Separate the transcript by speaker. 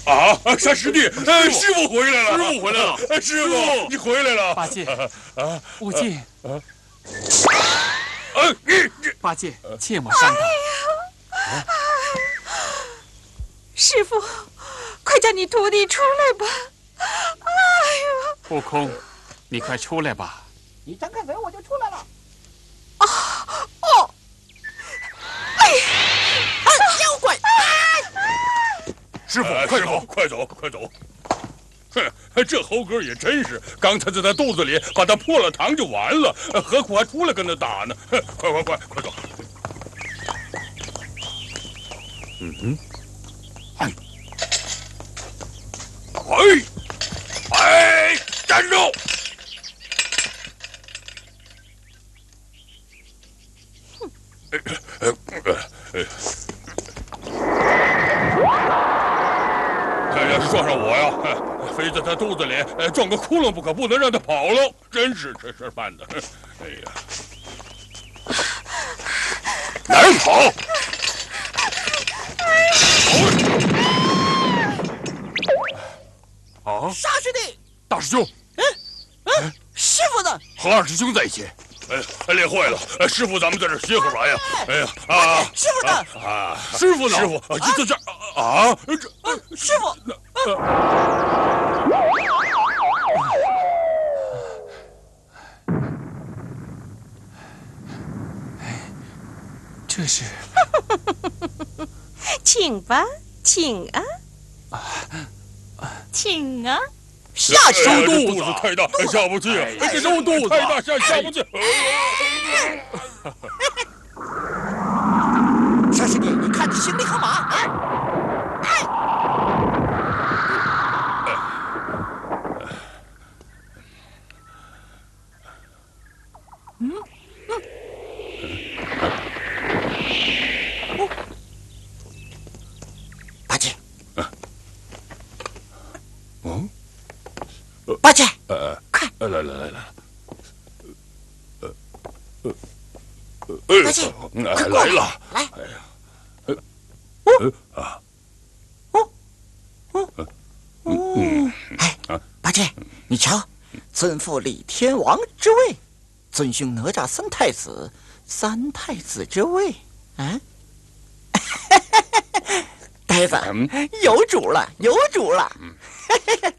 Speaker 1: 啊，山师弟，师傅回来了，
Speaker 2: 师傅回来了，
Speaker 1: 师傅你回来了。
Speaker 3: 八戒，悟净，八戒，切莫伤他。
Speaker 4: 师傅，快叫你徒弟出来吧！哎呦，
Speaker 3: 悟空，你快出来吧！
Speaker 5: 你张开嘴，我就出来了。妖怪！
Speaker 1: 师傅，快走，快走，快走！哼，这猴哥也真是，刚才在他肚子里把他破了糖就完了，何苦还出来跟他打呢？快走！站住！撞上我呀！非在他肚子里撞个窟窿不可，不能让他跑了。真是这事办的！哎呀，哪儿跑？
Speaker 2: 啊！
Speaker 5: 沙师弟，
Speaker 2: 大师兄，
Speaker 5: 师傅呢？
Speaker 2: 和二师兄在一起。
Speaker 1: 练坏了！师傅，咱们在这歇会儿吧呀！哎呀
Speaker 5: 师傅呢？
Speaker 2: 师傅呢？
Speaker 1: 师傅就在这啊！
Speaker 5: 师傅，
Speaker 3: 这是
Speaker 4: 请吧，请啊，请啊！
Speaker 5: 下去！
Speaker 1: 这肚子太大，下不去；这
Speaker 2: 收肚子
Speaker 1: 太大，下不去。
Speaker 5: 沙师弟，你看着行李和马。八戒，八戒，快！
Speaker 1: 来，
Speaker 5: 八戒，快过
Speaker 1: 来了！
Speaker 5: 来！八戒，你瞧，尊父李天王之位，尊兄哪吒三太子之位，啊！呆子，有主了，有主了！